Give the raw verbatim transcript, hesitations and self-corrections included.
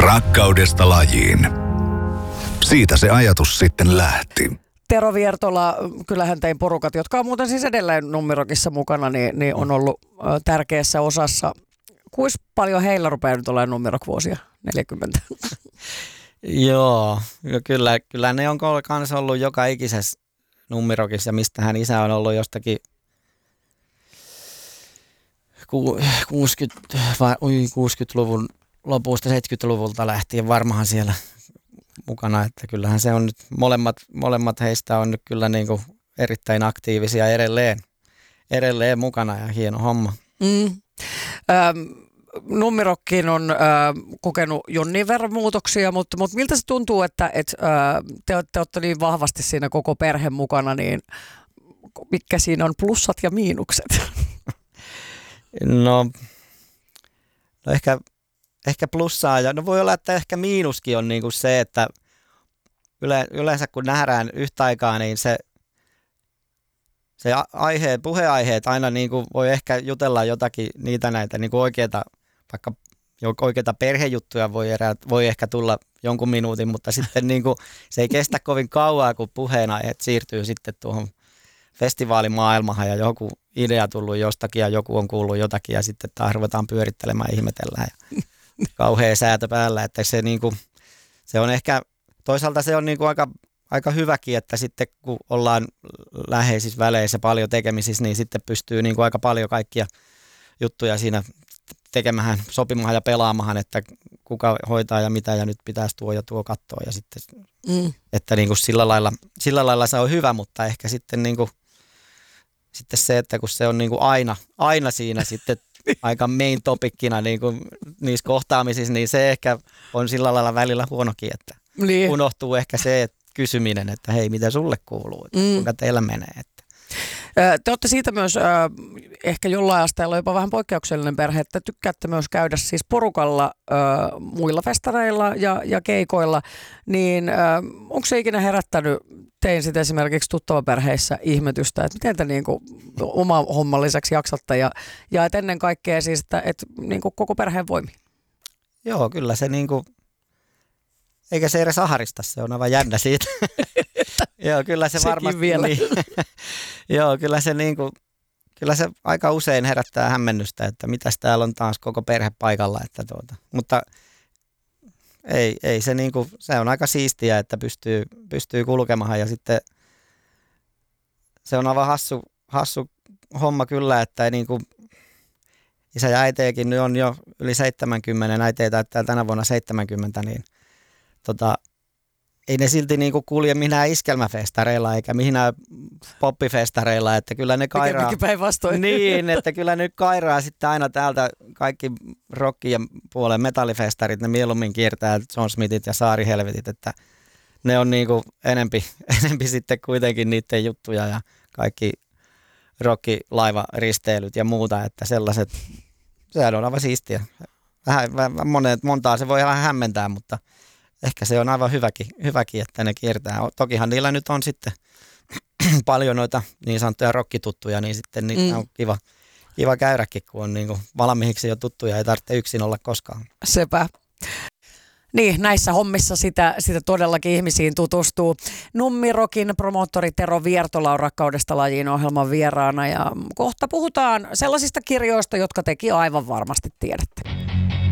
Rakkaudesta lajiin. Siitä se ajatus sitten lähti. Tero Viertola, kyllähän tein porukat, jotka on muuten siis edelleen Numirokissa mukana, niin, niin on ollut ö, tärkeässä osassa. Kuinka paljon heillä rupeaa nyt olemaan Numirok-vuosia? neljäkymmentä. Joo, kyllä, kyllä ne on kanssa ollut joka ikisessä Numirokissa, ja mistä hän isä on ollut jostakin kuusikymmentä, vai, ui, kuusikymmentäluvun lopusta seitsemänkymmentäluvulta lähtien varmaan siellä mukana, että kyllähän se on nyt, molemmat, molemmat heistä on nyt kyllä niin kuin erittäin aktiivisia edelleen, edelleen mukana ja hieno homma. Mm. Ähm. Numirokkiin on äh, kokenut jonnin verran muutoksia, mutta, mutta miltä se tuntuu, että et, äh, te, te olette niin vahvasti siinä koko perhe mukana, niin mitkä siinä on plussat ja miinukset? No, no ehkä, ehkä plussaa, ja no voi olla, että ehkä miinuskin on niin kuin se, että yle, yleensä kun nähdään yhtä aikaa, niin se, se aiheet, puheaiheet aina niin kuin voi ehkä jutella jotakin niitä näitä niin kuin oikeita, vaikka oikeita perhejuttuja voi, erää, voi ehkä tulla jonkun minuutin, mutta sitten niin kuin, se ei kestä kovin kauaa, kun puheenaiheet siirtyy sitten tuohon festivaalimaailmaan ja joku idea tullut jostakin ja joku on kuullut jotakin ja sitten taas ruvetaan pyörittelemään, ihmetellään ja kauhea säätö päällä, että se, niin kuin, se on ehkä, toisaalta se on niin kuin aika, aika hyväkin, että sitten kun ollaan läheisissä väleissä paljon tekemisissä, niin sitten pystyy niin kuin aika paljon kaikkia juttuja siinä tekemään, sopimaan ja pelaamaan, että kuka hoitaa ja mitä ja nyt pitäisi tuo ja tuo katsoa ja sitten, mm. että niin kuin sillä lailla, sillä lailla se on hyvä, mutta ehkä sitten niin kuin, sitten se, että kun se on niin kuin aina, aina siinä sitten aika main topikkina niin kuin niissä kohtaamisissa, niin se ehkä on sillä lailla välillä huonokin, että niin. Unohtuu ehkä se että kysyminen, että hei, mitä sulle kuuluu, että mm. kuinka teillä menee. Että. Te olette siitä myös äh, ehkä jollain asteella jopa vähän poikkeuksellinen perhe, että tykkäätte myös käydä siis porukalla äh, muilla festareilla ja, ja keikoilla, niin äh, onko se ikinä herättänyt tein sitten esimerkiksi tuttavaperheissä ihmetystä, että miten te niinku oma homman lisäksi jaksatte ja, ja et ennen kaikkea siis, että et, niinku koko perheen voimi? Joo, kyllä se niinku, eikä se edes aharista, se on aivan jännä siitä. Joo, kyllä se varmasti vielä. Niin, joo, kyllä se niinku, kyllä se aika usein herättää hämmennystä, että mitäs täällä on taas koko perhe paikalla, että tuota, mutta ei, ei se niinku, se on aika siistiä, että pystyy, pystyy kulkemaan ja sitten se on aivan hassu, hassu homma kyllä, että ei niinku, isä ja äitejäkin nyt on jo yli seitsemänkymmentä, äitejä täyttää tänä vuonna seitsemänkymmentä, niin tota, ei ne silti niinku kulje minään iskelmäfestareilla eikä minään poppifestareilla, että kyllä ne kairaa. Niin, että kyllä ne kairaa sitten aina täältä kaikki rocki- ja puolen metallifestarit, ne mieluummin kiertää John Smithit ja Saarihelvetit, että ne on niinku enempi, enempi sitten kuitenkin niiden juttuja ja kaikki rockilaivaristeilyt ja muuta, että sellaiset, sehän on aivan siistiä. Vähän, vähän monet, montaa se voi vähän hämmentää, mutta ehkä se on aivan hyväkin, hyväkin, että ne kiertää. Tokihan niillä nyt on sitten paljon noita niin sanottuja rockituttuja, niin sitten niitä mm. on kiva, kiva käydäkin, kun on niin kuin valmiiksi jo tuttuja, ei tarvitse yksin olla koskaan. Sepä. Niin, näissä hommissa sitä, sitä todellakin ihmisiin tutustuu. Numirokin promoottori Tero Viertola on Rakkaudesta lajiin -ohjelman vieraana ja kohta puhutaan sellaisista kirjoista, jotka tekin aivan varmasti tiedätte.